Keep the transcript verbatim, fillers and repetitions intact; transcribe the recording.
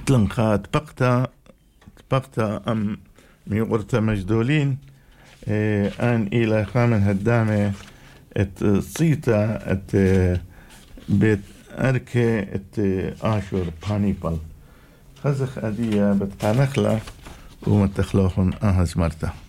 تلنخات بقتا بقتا أم ميورتا مجدولين آن إلى خامن هدامة ات صيتا ات بيت أركي ات آشور بانيبال خزخ أدية بتقانخلا ومتخلوخن أهز مرتا